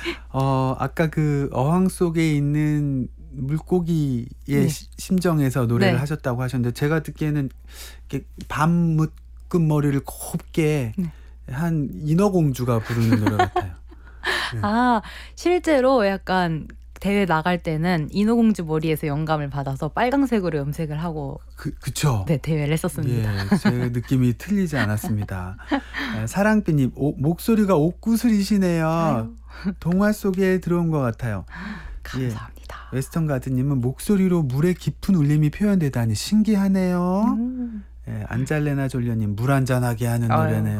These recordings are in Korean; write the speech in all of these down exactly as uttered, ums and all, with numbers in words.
어 아까 그 어항 속에 있는 물고기의 네. 시 심정에서 노래를 네. 하셨다고 하셨는데 제가 듣기에는 이렇게 밤 묶은 머리를 곱게 네. 한 인어공주가 부르는 노래 같아요. 네. 아 실제로 약간 대회 나갈 때는 인어공주 머리에서 영감을 받아서 빨강색으로 염색을 하고 그 그쵸. 네 대회를 했었습니다. 예. 제 느낌이 틀리지 않았습니다. 아 사랑비님 오 목소리가 옥구슬이시네요. 아유. 동화 속에 들어온 것 같아요. 예. 감사합니다. 웨스턴 가드님은 목소리로 물의 깊은 울림이 표현되다니 신기하네요. 음. 예, 안잘레나 졸려님 물 한잔하게 하는 아유. 노래네요.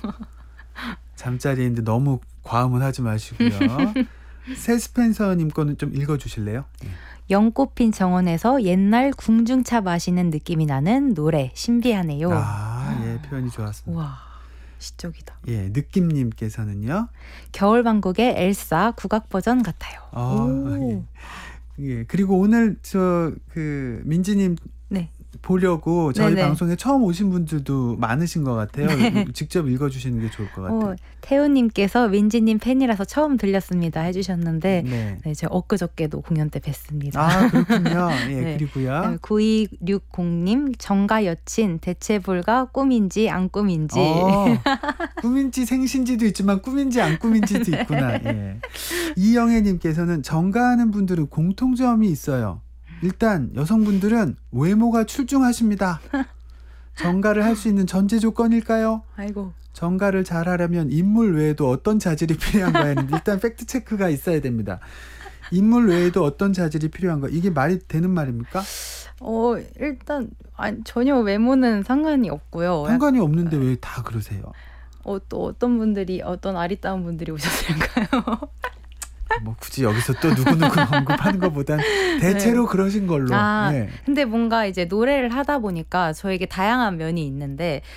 잠자리인데 너무 과음은 하지 마시고요. 세스펜서님 거는 좀 읽어주실래요? 예. 연꽃핀 정원에서 옛날 궁중차 마시는 느낌이 나는 노래 신비하네요. 아, 예, 표현이 좋았습니다. 우와 시적이다. 예, 느낌님께서는요. 겨울왕국의 엘사 국악 버전 같아요. 아, 오. 예. 예, 그리고 오늘 저 그 민지님 네. 보려고 저희 네네. 방송에 처음 오신 분들도 많으신 것 같아요. 네. 직접 읽어주시는 게 좋을 것 같아요. 어, 태우님께서 민지님 팬이라서 처음 들렸습니다 해주셨는데 네. 네, 제가 엊그저께도 공연 때 뵀습니다. 아, 그렇군요. 예, 네. 그리고요. 구이육공님 정가 여친 대체 불가 꿈인지 안 꿈인지. 어, 꿈인지 생신지도 있지만 꿈인지 안 꿈인지도 있구나. 예. 이영애님께서는 정가하는 분들은 공통점이 있어요. 일단 여성분들은 외모가 출중하십니다. 정가를 할 수 있는 전제 조건일까요? 아이고. 정가를 잘하려면 인물 외에도 어떤 자질이 필요한가 했는데 일단 팩트 체크가 있어야 됩니다. 인물 외에도 어떤 자질이 필요한가? 이게 말이 되는 말입니까? 어 일단 아니, 전혀 외모는 상관이 없고요. 상관이 없는데 왜 다 그러세요? 어, 또 어떤 분들이 어떤 아리따운 분들이 오셨을까요? 뭐 굳이 여기서 또 누구누구 언급하는 것보단 대체로 네. 그러신 걸로. 아, 예. 근데 뭔가 이제 노래를 하다 보니까 저에게 다양한 면이 있는데